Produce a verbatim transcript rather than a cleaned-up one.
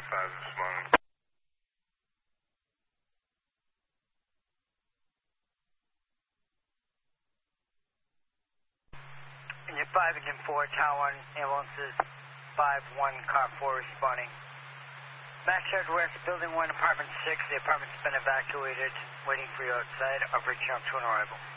five is responding. Engine five, Engine four, Tower one, ambulances five one, car four responding. Mass charge west, building one, apartment six. The apartment's been evacuated, waiting for you outside. I'll reach out to an arrival.